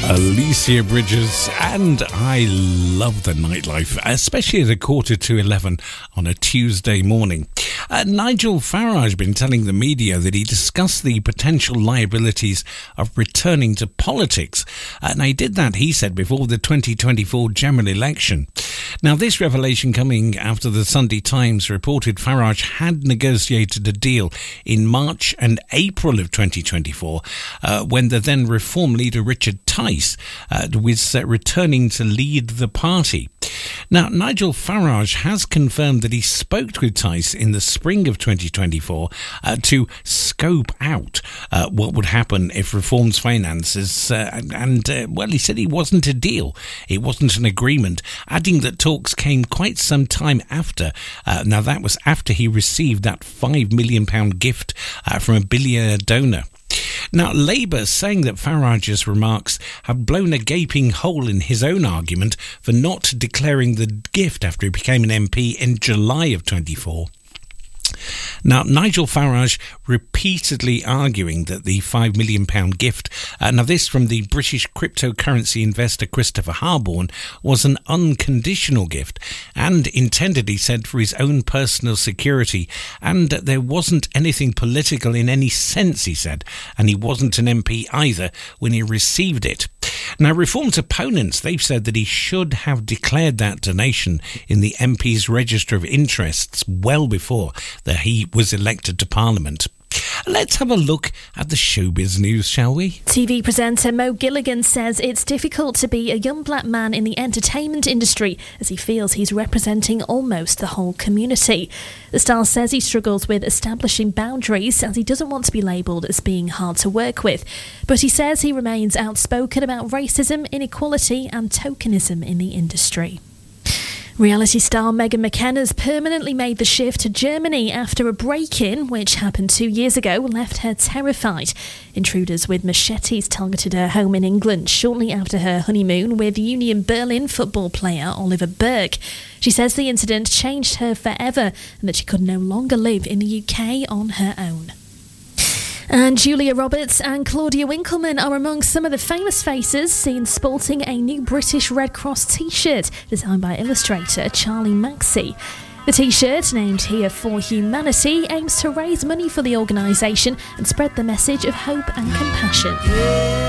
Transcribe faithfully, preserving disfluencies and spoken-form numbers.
Alicia Bridges, and I love the nightlife, especially at a quarter to eleven on a Tuesday morning. Uh, Nigel Farage been telling the media that he discussed the potential liabilities of returning to politics, and he did that, he said, before the twenty twenty-four general election. Now, this revelation coming after the Sunday Times reported Farage had negotiated a deal in March and April of twenty twenty-four uh, when the then Reform leader Richard Tice uh, was uh, returning to lead the party. Now, Nigel Farage has confirmed that he spoke with Tice in the spring of twenty twenty-four uh, to scope out uh, what would happen if Reform's finances, uh, and, and uh, well, he said it wasn't a deal, it wasn't an agreement, adding that talks came quite some time after. Uh, now, that was after he received that five million pounds gift uh, from a billionaire donor. Now, Labour saying that Farage's remarks have blown a gaping hole in his own argument for not declaring the gift after he became an M P in July of twenty-four. Now, Nigel Farage repeatedly arguing that the five million pounds gift, uh, now this from the British cryptocurrency investor Christopher Harborne, was an unconditional gift and intended, he said, for his own personal security, and there wasn't anything political in any sense, he said, and he wasn't an M P either when he received it. Now, Reform's opponents, they've said that he should have declared that donation in the M P's Register of Interests well before that he was elected to Parliament. Let's have a look at the showbiz news, shall we? T V presenter Mo Gilligan says it's difficult to be a young black man in the entertainment industry as he feels he's representing almost the whole community. The star says he struggles with establishing boundaries as he doesn't want to be labelled as being hard to work with. But he says he remains outspoken about racism, inequality and tokenism in the industry. Reality star Megan McKenna's permanently made the shift to Germany after a break-in, which happened two years ago, left her terrified. Intruders with machetes targeted her home in England shortly after her honeymoon with Union Berlin football player Oliver Berg. She says the incident changed her forever and that she could no longer live in the U K on her own. And Julia Roberts and Claudia Winkleman are among some of the famous faces seen sporting a new British Red Cross t-shirt designed by illustrator Charlie Maxey. The t-shirt, named Here for Humanity, aims to raise money for the organisation and spread the message of hope and compassion.